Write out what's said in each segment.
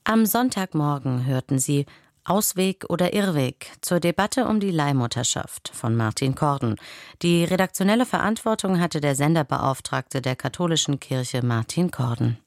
Am Sonntagmorgen hörten Sie Ausweg oder Irrweg zur Debatte um die Leihmutterschaft von Martin Korden. Die redaktionelle Verantwortung hatte der Senderbeauftragte der katholischen Kirche Martin Korden.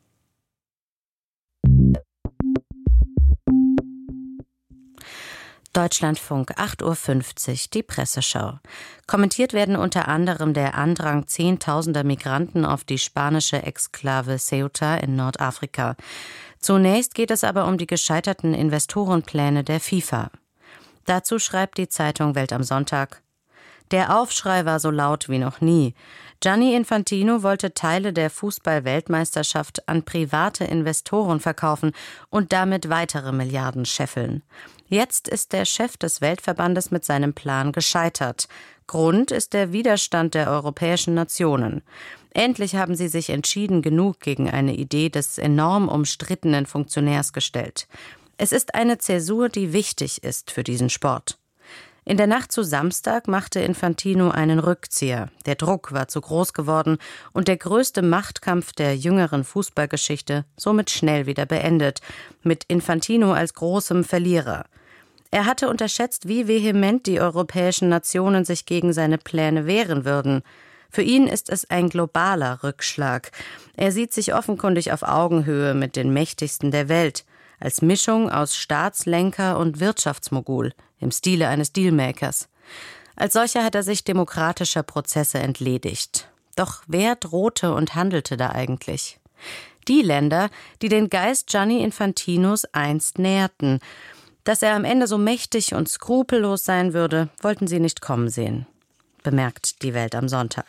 Deutschlandfunk, 8:50 Uhr, die Presseschau. Kommentiert werden unter anderem der Andrang zehntausender Migranten auf die spanische Exklave Ceuta in Nordafrika. Zunächst geht es aber um die gescheiterten Investorenpläne der FIFA. Dazu schreibt die Zeitung Welt am Sonntag: Der Aufschrei war so laut wie noch nie. Gianni Infantino wollte Teile der Fußball-Weltmeisterschaft an private Investoren verkaufen und damit weitere Milliarden scheffeln. Jetzt ist der Chef des Weltverbandes mit seinem Plan gescheitert. Grund ist der Widerstand der europäischen Nationen. Endlich haben sie sich entschieden genug gegen eine Idee des enorm umstrittenen Funktionärs gestellt. Es ist eine Zäsur, die wichtig ist für diesen Sport. In der Nacht zu Samstag machte Infantino einen Rückzieher. Der Druck war zu groß geworden und der größte Machtkampf der jüngeren Fußballgeschichte somit schnell wieder beendet, mit Infantino als großem Verlierer. Er hatte unterschätzt, wie vehement die europäischen Nationen sich gegen seine Pläne wehren würden. Für ihn ist es ein globaler Rückschlag. Er sieht sich offenkundig auf Augenhöhe mit den Mächtigsten der Welt, als Mischung aus Staatslenker und Wirtschaftsmogul im Stile eines Dealmakers. Als solcher hat er sich demokratischer Prozesse entledigt. Doch wer drohte und handelte da eigentlich? Die Länder, die den Geist Gianni Infantinos einst nährten. Dass er am Ende so mächtig und skrupellos sein würde, wollten sie nicht kommen sehen, bemerkt die Welt am Sonntag.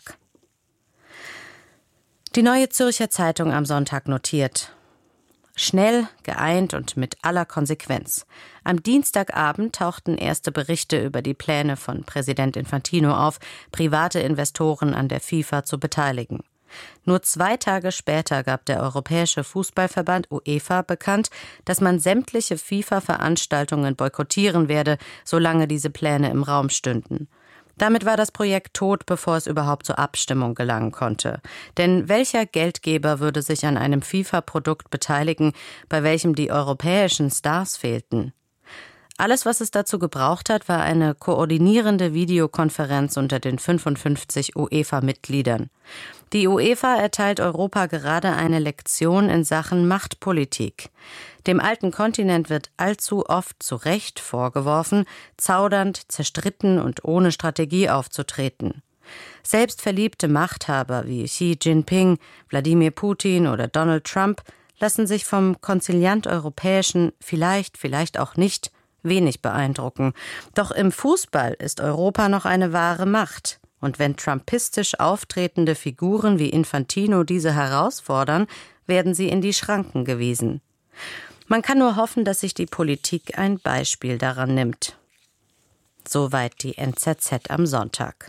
Die Neue Zürcher Zeitung am Sonntag notiert: Schnell, geeint und mit aller Konsequenz. Am Dienstagabend tauchten erste Berichte über die Pläne von Präsident Infantino auf, private Investoren an der FIFA zu beteiligen. Nur 2 Tage später gab der Europäische Fußballverband UEFA bekannt, dass man sämtliche FIFA-Veranstaltungen boykottieren werde, solange diese Pläne im Raum stünden. Damit war das Projekt tot, bevor es überhaupt zur Abstimmung gelangen konnte. Denn welcher Geldgeber würde sich an einem FIFA-Produkt beteiligen, bei welchem die europäischen Stars fehlten? Alles, was es dazu gebraucht hat, war eine koordinierende Videokonferenz unter den 55 UEFA-Mitgliedern. Die UEFA erteilt Europa gerade eine Lektion in Sachen Machtpolitik. Dem alten Kontinent wird allzu oft zu Recht vorgeworfen, zaudernd, zerstritten und ohne Strategie aufzutreten. Selbstverliebte Machthaber wie Xi Jinping, Wladimir Putin oder Donald Trump lassen sich vom Konziliant Europäischen vielleicht auch nicht wenig beeindrucken. Doch im Fußball ist Europa noch eine wahre Macht. Und wenn trumpistisch auftretende Figuren wie Infantino diese herausfordern, werden sie in die Schranken gewiesen. Man kann nur hoffen, dass sich die Politik ein Beispiel daran nimmt. Soweit die NZZ am Sonntag.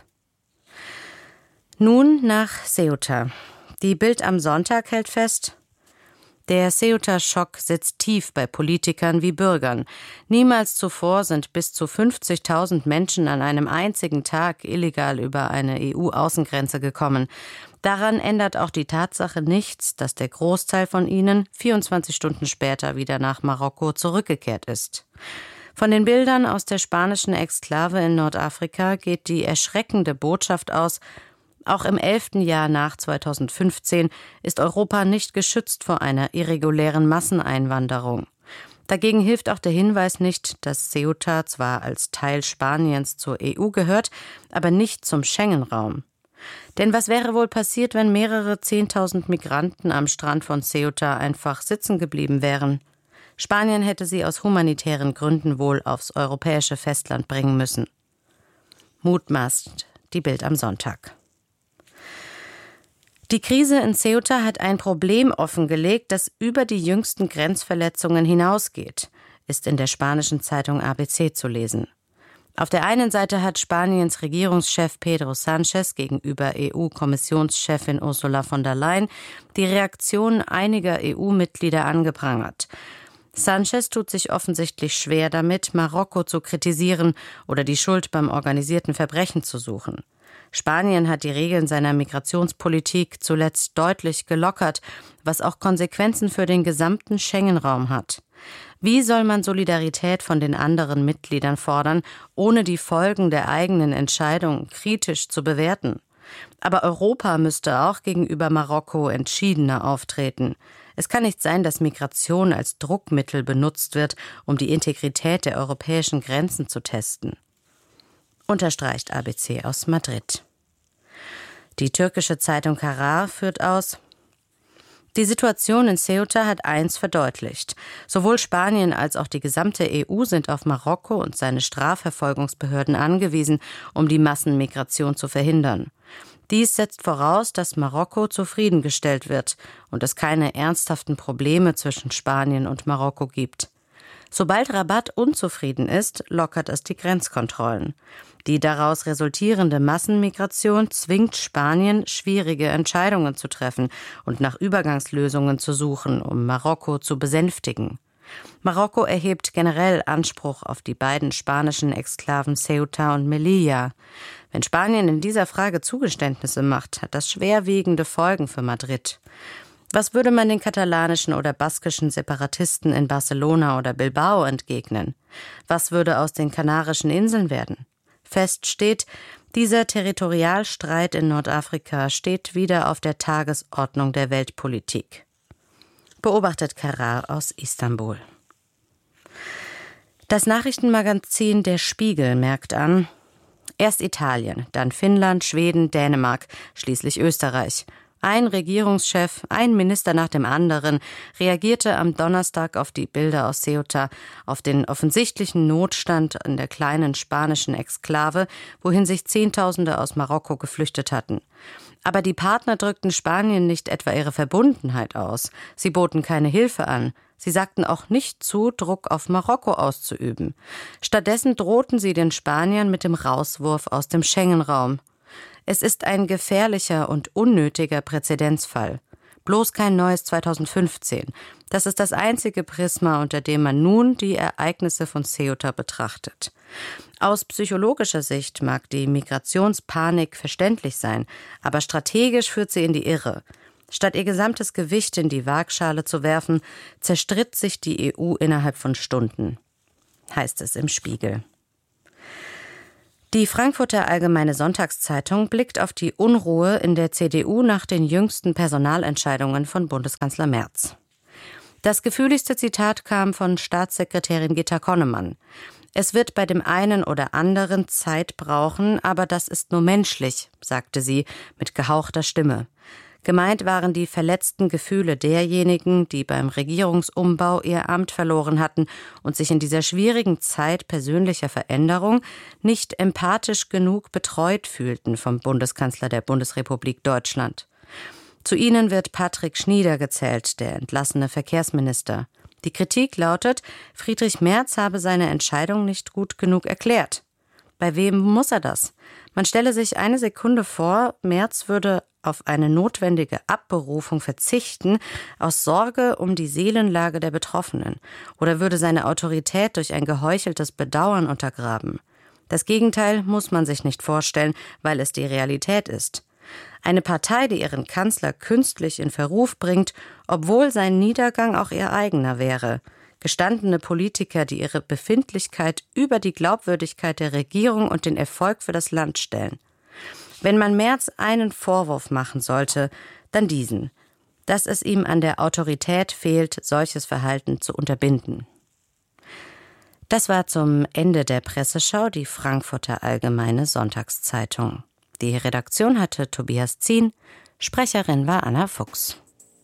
Nun nach Ceuta. Die Bild am Sonntag hält fest: Der Ceuta-Schock sitzt tief bei Politikern wie Bürgern. Niemals zuvor sind bis zu 50.000 Menschen an einem einzigen Tag illegal über eine EU-Außengrenze gekommen. Daran ändert auch die Tatsache nichts, dass der Großteil von ihnen 24 Stunden später wieder nach Marokko zurückgekehrt ist. Von den Bildern aus der spanischen Exklave in Nordafrika geht die erschreckende Botschaft aus: Auch im 11. Jahr nach 2015 ist Europa nicht geschützt vor einer irregulären Masseneinwanderung. Dagegen hilft auch der Hinweis nicht, dass Ceuta zwar als Teil Spaniens zur EU gehört, aber nicht zum Schengen-Raum. Denn was wäre wohl passiert, wenn mehrere 10.000 Migranten am Strand von Ceuta einfach sitzen geblieben wären? Spanien hätte sie aus humanitären Gründen wohl aufs europäische Festland bringen müssen. Mutmaßt die Bild am Sonntag. Die Krise in Ceuta hat ein Problem offengelegt, das über die jüngsten Grenzverletzungen hinausgeht, ist in der spanischen Zeitung ABC zu lesen. Auf der einen Seite hat Spaniens Regierungschef Pedro Sánchez gegenüber EU-Kommissionschefin Ursula von der Leyen die Reaktion einiger EU-Mitglieder angeprangert. Sánchez tut sich offensichtlich schwer damit, Marokko zu kritisieren oder die Schuld beim organisierten Verbrechen zu suchen. Spanien hat die Regeln seiner Migrationspolitik zuletzt deutlich gelockert, was auch Konsequenzen für den gesamten Schengen-Raum hat. Wie soll man Solidarität von den anderen Mitgliedern fordern, ohne die Folgen der eigenen Entscheidung kritisch zu bewerten? Aber Europa müsste auch gegenüber Marokko entschiedener auftreten. Es kann nicht sein, dass Migration als Druckmittel benutzt wird, um die Integrität der europäischen Grenzen zu testen. Unterstreicht ABC aus Madrid. Die türkische Zeitung Karar führt aus: Die Situation in Ceuta hat eins verdeutlicht. Sowohl Spanien als auch die gesamte EU sind auf Marokko und seine Strafverfolgungsbehörden angewiesen, um die Massenmigration zu verhindern. Dies setzt voraus, dass Marokko zufriedengestellt wird und es keine ernsthaften Probleme zwischen Spanien und Marokko gibt. Sobald Rabat unzufrieden ist, lockert es die Grenzkontrollen. Die daraus resultierende Massenmigration zwingt Spanien, schwierige Entscheidungen zu treffen und nach Übergangslösungen zu suchen, um Marokko zu besänftigen. Marokko erhebt generell Anspruch auf die beiden spanischen Exklaven Ceuta und Melilla. Wenn Spanien in dieser Frage Zugeständnisse macht, hat das schwerwiegende Folgen für Madrid. Was würde man den katalanischen oder baskischen Separatisten in Barcelona oder Bilbao entgegnen? Was würde aus den Kanarischen Inseln werden? Fest steht, dieser Territorialstreit in Nordafrika steht wieder auf der Tagesordnung der Weltpolitik. Beobachtet Karar aus Istanbul. Das Nachrichtenmagazin Der Spiegel merkt an: Erst Italien, dann Finnland, Schweden, Dänemark, schließlich Österreich. Ein Regierungschef, ein Minister nach dem anderen reagierte am Donnerstag auf die Bilder aus Ceuta, auf den offensichtlichen Notstand in der kleinen spanischen Exklave, wohin sich Zehntausende aus Marokko geflüchtet hatten. Aber die Partner drückten Spanien nicht etwa ihre Verbundenheit aus. Sie boten keine Hilfe an. Sie sagten auch nicht zu, Druck auf Marokko auszuüben. Stattdessen drohten sie den Spaniern mit dem Rauswurf aus dem Schengen-Raum. Es ist ein gefährlicher und unnötiger Präzedenzfall. Bloß kein neues 2015. Das ist das einzige Prisma, unter dem man nun die Ereignisse von Ceuta betrachtet. Aus psychologischer Sicht mag die Migrationspanik verständlich sein, aber strategisch führt sie in die Irre. Statt ihr gesamtes Gewicht in die Waagschale zu werfen, zerstritt sich die EU innerhalb von Stunden, heißt es im Spiegel. Die Frankfurter Allgemeine Sonntagszeitung blickt auf die Unruhe in der CDU nach den jüngsten Personalentscheidungen von Bundeskanzler Merz. Das gefühligste Zitat kam von Staatssekretärin Gitta Connemann. Es wird bei dem einen oder anderen Zeit brauchen, aber das ist nur menschlich, sagte sie mit gehauchter Stimme. Gemeint waren die verletzten Gefühle derjenigen, die beim Regierungsumbau ihr Amt verloren hatten und sich in dieser schwierigen Zeit persönlicher Veränderung nicht empathisch genug betreut fühlten vom Bundeskanzler der Bundesrepublik Deutschland. Zu ihnen wird Patrick Schnieder gezählt, der entlassene Verkehrsminister. Die Kritik lautet, Friedrich Merz habe seine Entscheidung nicht gut genug erklärt. Bei wem muss er das? Man stelle sich eine Sekunde vor, Merz würde auf eine notwendige Abberufung verzichten, aus Sorge um die Seelenlage der Betroffenen, oder würde seine Autorität durch ein geheucheltes Bedauern untergraben. Das Gegenteil muss man sich nicht vorstellen, weil es die Realität ist. Eine Partei, die ihren Kanzler künstlich in Verruf bringt, obwohl sein Niedergang auch ihr eigener wäre. Gestandene Politiker, die ihre Befindlichkeit über die Glaubwürdigkeit der Regierung und den Erfolg für das Land stellen. Wenn man Merz einen Vorwurf machen sollte, dann diesen, dass es ihm an der Autorität fehlt, solches Verhalten zu unterbinden. Das war zum Ende der Presseschau die Frankfurter Allgemeine Sonntagszeitung. Die Redaktion hatte Tobias Zien, Sprecherin war Anna Fuchs.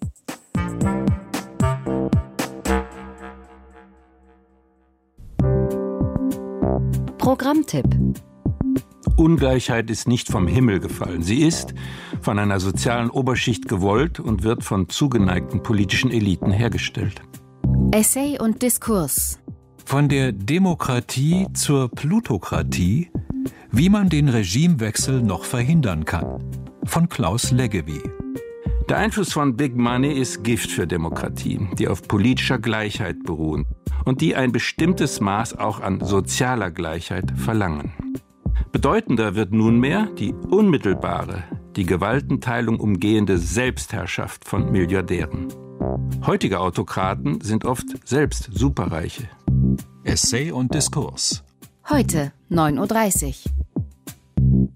Programmtipp: Ungleichheit ist nicht vom Himmel gefallen. Sie ist von einer sozialen Oberschicht gewollt und wird von zugeneigten politischen Eliten hergestellt. Essay und Diskurs: Von der Demokratie zur Plutokratie, wie man den Regimewechsel noch verhindern kann. Von Klaus Leggevi. Der Einfluss von Big Money ist Gift für Demokratien, die auf politischer Gleichheit beruhen und die ein bestimmtes Maß auch an sozialer Gleichheit verlangen. Bedeutender wird nunmehr die unmittelbare, die Gewaltenteilung umgehende Selbstherrschaft von Milliardären. Heutige Autokraten sind oft selbst Superreiche. Essay und Diskurs. Heute 9:30 Uhr.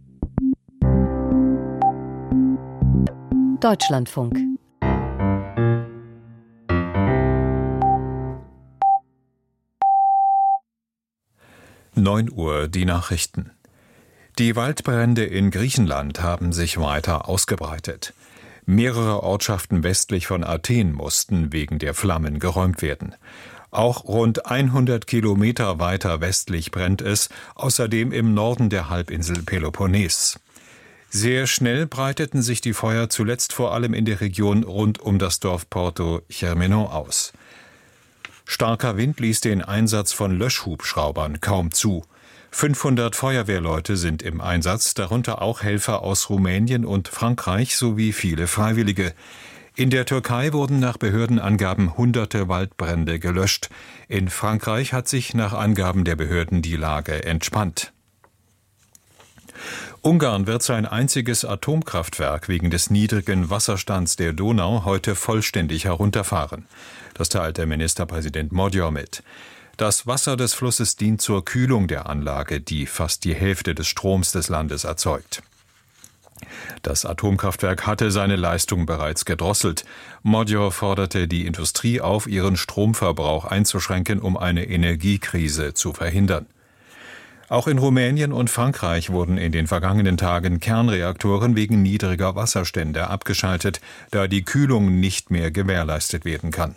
Deutschlandfunk. Neun Uhr, die Nachrichten. Die Waldbrände in Griechenland haben sich weiter ausgebreitet. Mehrere Ortschaften westlich von Athen mussten wegen der Flammen geräumt werden. Auch rund 100 Kilometer weiter westlich brennt es, außerdem im Norden der Halbinsel Peloponnes. Sehr schnell breiteten sich die Feuer zuletzt vor allem in der Region rund um das Dorf Porto Germeno aus. Starker Wind ließ den Einsatz von Löschhubschraubern kaum zu. 500 Feuerwehrleute sind im Einsatz, darunter auch Helfer aus Rumänien und Frankreich sowie viele Freiwillige. In der Türkei wurden nach Behördenangaben hunderte Waldbrände gelöscht. In Frankreich hat sich nach Angaben der Behörden die Lage entspannt. Ungarn wird sein einziges Atomkraftwerk wegen des niedrigen Wasserstands der Donau heute vollständig herunterfahren. Das teilte Ministerpräsident Magyar mit. Das Wasser des Flusses dient zur Kühlung der Anlage, die fast die Hälfte des Stroms des Landes erzeugt. Das Atomkraftwerk hatte seine Leistung bereits gedrosselt. Magyar forderte die Industrie auf, ihren Stromverbrauch einzuschränken, um eine Energiekrise zu verhindern. Auch in Rumänien und Frankreich wurden in den vergangenen Tagen Kernreaktoren wegen niedriger Wasserstände abgeschaltet, da die Kühlung nicht mehr gewährleistet werden kann.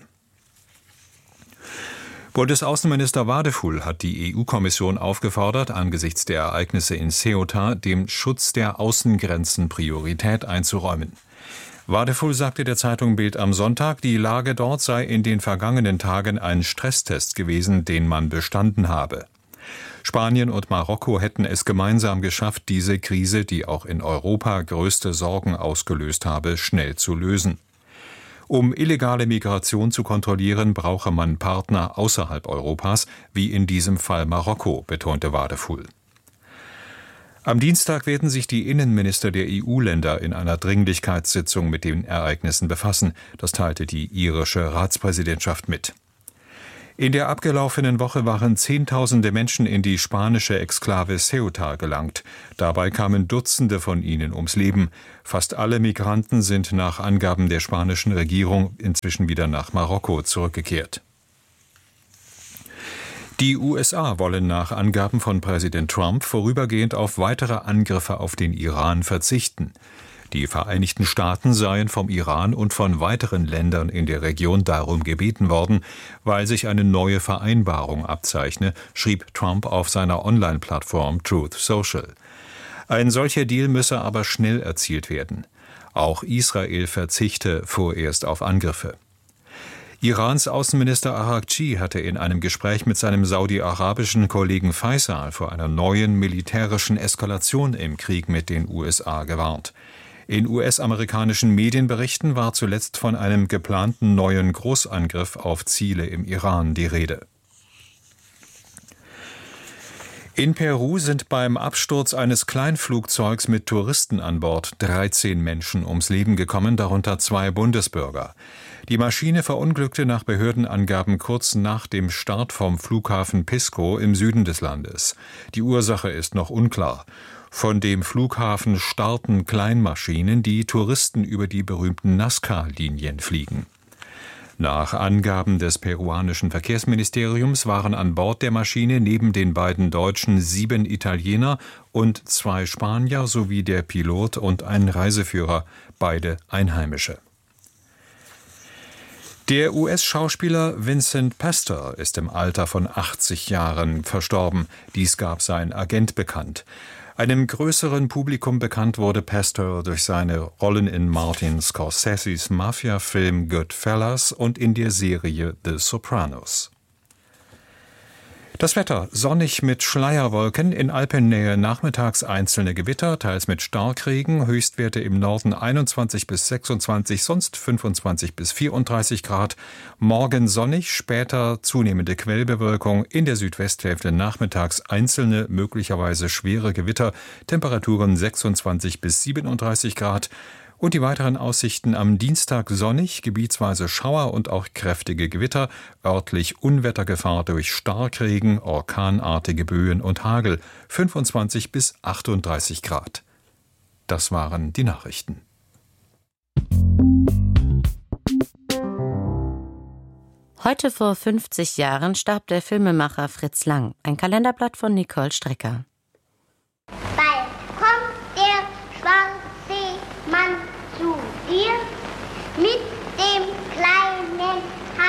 Bundesaußenminister Wadefull hat die EU-Kommission aufgefordert, angesichts der Ereignisse in Ceuta dem Schutz der Außengrenzen Priorität einzuräumen. Wadefull sagte der Zeitung Bild am Sonntag, die Lage dort sei in den vergangenen Tagen ein Stresstest gewesen, den man bestanden habe. Spanien und Marokko hätten es gemeinsam geschafft, diese Krise, die auch in Europa größte Sorgen ausgelöst habe, schnell zu lösen. Um illegale Migration zu kontrollieren, brauche man Partner außerhalb Europas, wie in diesem Fall Marokko, betonte Wadefull. Am Dienstag werden sich die Innenminister der EU-Länder in einer Dringlichkeitssitzung mit den Ereignissen befassen, das teilte die irische Ratspräsidentschaft mit. In der abgelaufenen Woche waren Zehntausende Menschen in die spanische Exklave Ceuta gelangt. Dabei kamen Dutzende von ihnen ums Leben. Fast alle Migranten sind nach Angaben der spanischen Regierung inzwischen wieder nach Marokko zurückgekehrt. Die USA wollen nach Angaben von Präsident Trump vorübergehend auf weitere Angriffe auf den Iran verzichten. Die Vereinigten Staaten seien vom Iran und von weiteren Ländern in der Region darum gebeten worden, weil sich eine neue Vereinbarung abzeichne, schrieb Trump auf seiner Online-Plattform Truth Social. Ein solcher Deal müsse aber schnell erzielt werden. Auch Israel verzichte vorerst auf Angriffe. Irans Außenminister Araghchi hatte in einem Gespräch mit seinem saudi-arabischen Kollegen Faisal vor einer neuen militärischen Eskalation im Krieg mit den USA gewarnt. In US-amerikanischen Medienberichten war zuletzt von einem geplanten neuen Großangriff auf Ziele im Iran die Rede. In Peru sind beim Absturz eines Kleinflugzeugs mit Touristen an Bord 13 Menschen ums Leben gekommen, darunter 2 Bundesbürger. Die Maschine verunglückte nach Behördenangaben kurz nach dem Start vom Flughafen Pisco im Süden des Landes. Die Ursache ist noch unklar. Von dem Flughafen starten Kleinmaschinen, die Touristen über die berühmten Nazca-Linien fliegen. Nach Angaben des peruanischen Verkehrsministeriums waren an Bord der Maschine neben den beiden Deutschen 7 Italiener und 2 Spanier sowie der Pilot und ein Reiseführer, beide Einheimische. Der US-Schauspieler Vincent Pastor ist im Alter von 80 Jahren verstorben. Dies gab sein Agent bekannt. Einem größeren Publikum bekannt wurde Pastor durch seine Rollen in Martin Scorseses Mafia-Film Goodfellas und in der Serie The Sopranos. Das Wetter: sonnig mit Schleierwolken, in Alpennähe nachmittags einzelne Gewitter, teils mit Starkregen, Höchstwerte im Norden 21 bis 26, sonst 25 bis 34 Grad. Morgen sonnig, später zunehmende Quellbewölkung, in der Südwesthälfte nachmittags einzelne, möglicherweise schwere Gewitter, Temperaturen 26 bis 37 Grad. Und die weiteren Aussichten: am Dienstag sonnig, gebietsweise Schauer und auch kräftige Gewitter, örtlich Unwettergefahr durch Starkregen, orkanartige Böen und Hagel, 25 bis 38 Grad. Das waren die Nachrichten. Heute vor 50 Jahren starb der Filmemacher Fritz Lang. Ein Kalenderblatt von Nicole Strecker. Bald kommt der schwarze Mann zu dir mit dem kleinen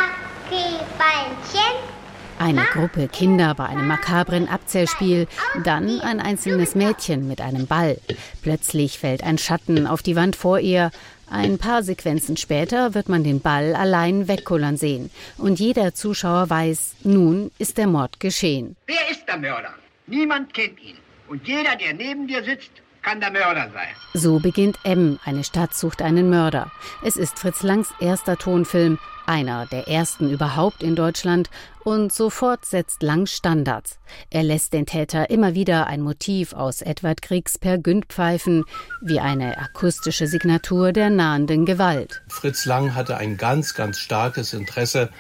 Hackebeinchen. Eine Gruppe Kinder bei einem makabren Abzählspiel, dann ein einzelnes Mädchen mit einem Ball. Plötzlich fällt ein Schatten auf die Wand vor ihr. Ein paar Sequenzen später wird man den Ball allein wegkullern sehen. Und jeder Zuschauer weiß, nun ist der Mord geschehen. Wer ist der Mörder? Niemand kennt ihn. Und jeder, der neben dir sitzt, kann der Mörder sein. So beginnt M, eine Stadt sucht einen Mörder. Es ist Fritz Langs erster Tonfilm, einer der ersten überhaupt in Deutschland, und sofort setzt Lang Standards. Er lässt den Täter immer wieder ein Motiv aus Edvard Griegs Peer Gynt pfeifen, wie eine akustische Signatur der nahenden Gewalt. Fritz Lang hatte ein ganz, ganz starkes Interesse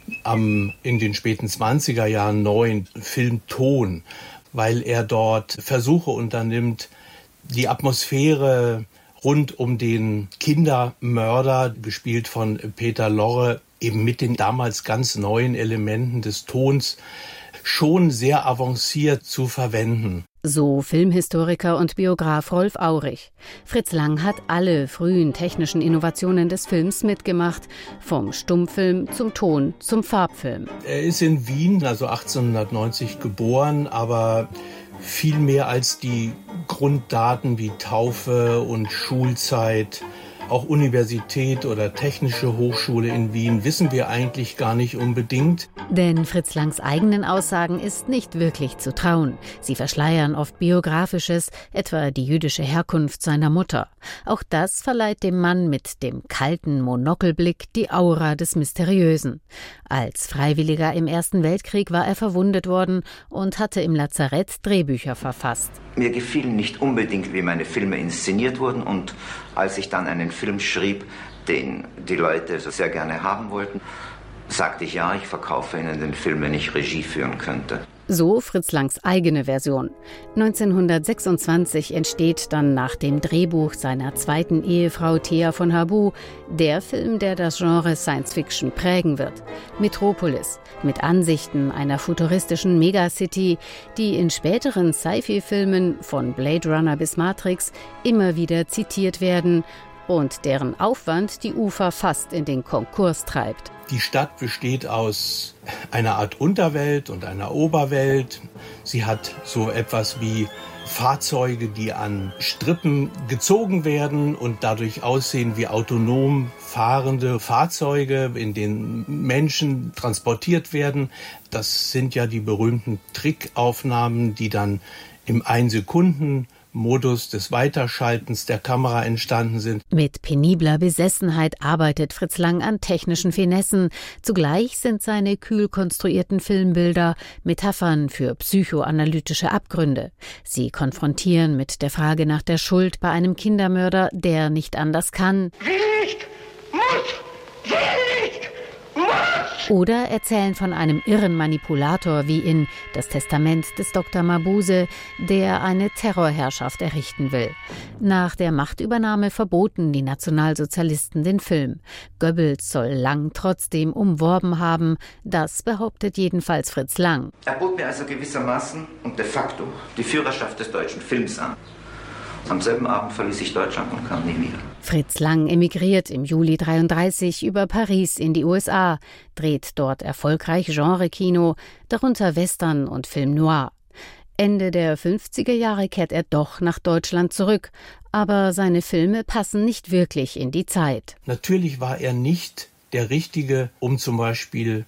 am in den späten 20er Jahren neuen Filmton, weil er dort Versuche unternimmt, die Atmosphäre rund um den Kindermörder, gespielt von Peter Lorre, eben mit den damals ganz neuen Elementen des Tons schon sehr avanciert zu verwenden. So Filmhistoriker und Biograf Rolf Aurich. Fritz Lang hat alle frühen technischen Innovationen des Films mitgemacht, vom Stummfilm zum Ton zum Farbfilm. Er ist in Wien, also 1890 geboren, aber viel mehr als die Grunddaten wie Taufe und Schulzeit, auch Universität oder Technische Hochschule in Wien, wissen wir eigentlich gar nicht unbedingt. Denn Fritz Langs eigenen Aussagen ist nicht wirklich zu trauen. Sie verschleiern oft Biografisches, etwa die jüdische Herkunft seiner Mutter. Auch das verleiht dem Mann mit dem kalten Monokelblick die Aura des Mysteriösen. Als Freiwilliger im Ersten Weltkrieg war er verwundet worden und hatte im Lazarett Drehbücher verfasst. Mir gefiel nicht unbedingt, wie meine Filme inszeniert wurden, und als ich dann einen Film schrieb, den die Leute so sehr gerne haben wollten, sagte ich, ja, ich verkaufe Ihnen den Film, wenn ich Regie führen könnte. So Fritz Langs eigene Version. 1926 entsteht dann nach dem Drehbuch seiner zweiten Ehefrau Thea von Harbou der Film, der das Genre Science-Fiction prägen wird. Metropolis, mit Ansichten einer futuristischen Megacity, die in späteren Sci-Fi-Filmen von Blade Runner bis Matrix immer wieder zitiert werden und deren Aufwand die Ufer fast in den Konkurs treibt. Die Stadt besteht aus einer Art Unterwelt und einer Oberwelt. Sie hat so etwas wie Fahrzeuge, die an Strippen gezogen werden und dadurch aussehen wie autonom fahrende Fahrzeuge, in denen Menschen transportiert werden. Das sind ja die berühmten Trickaufnahmen, die dann im 1-Sekunden-Modus des Weiterschaltens der Kamera entstanden sind. Mit penibler Besessenheit arbeitet Fritz Lang an technischen Finessen. Zugleich sind seine kühl konstruierten Filmbilder Metaphern für psychoanalytische Abgründe. Sie konfrontieren mit der Frage nach der Schuld bei einem Kindermörder, der nicht anders kann. Will nicht, muss, will nicht, muss. Oder erzählen von einem irren Manipulator wie in Das Testament des Dr. Mabuse, der eine Terrorherrschaft errichten will. Nach der Machtübernahme verboten die Nationalsozialisten den Film. Goebbels soll Lang trotzdem umworben haben. Das behauptet jedenfalls Fritz Lang. Er bot mir also gewissermaßen und de facto die Führerschaft des deutschen Films an. Am selben Abend verließ ich Deutschland und kam nie wieder. Fritz Lang emigriert im Juli 1933 über Paris in die USA, dreht dort erfolgreich Genre-Kino, darunter Western und Film Noir. Ende der 50er Jahre kehrt er doch nach Deutschland zurück, aber seine Filme passen nicht wirklich in die Zeit. Natürlich war er nicht der Richtige, um zum Beispiel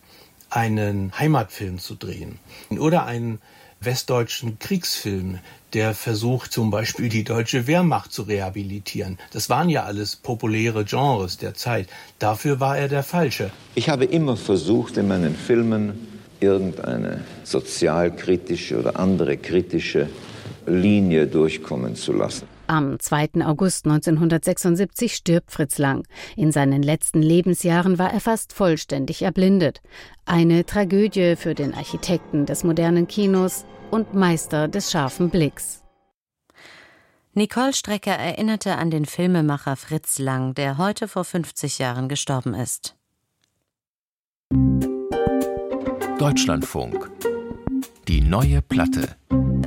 einen Heimatfilm zu drehen oder einen westdeutschen Kriegsfilm, der versucht zum Beispiel die deutsche Wehrmacht zu rehabilitieren. Das waren ja alles populäre Genres der Zeit. Dafür war er der Falsche. Ich habe immer versucht, in meinen Filmen irgendeine sozialkritische oder andere kritische Linie durchkommen zu lassen. Am 2. August 1976 stirbt Fritz Lang. In seinen letzten Lebensjahren war er fast vollständig erblindet. Eine Tragödie für den Architekten des modernen Kinos und Meister des scharfen Blicks. Nicole Strecker erinnerte an den Filmemacher Fritz Lang, der heute vor 50 Jahren gestorben ist. Deutschlandfunk. Die neue Platte.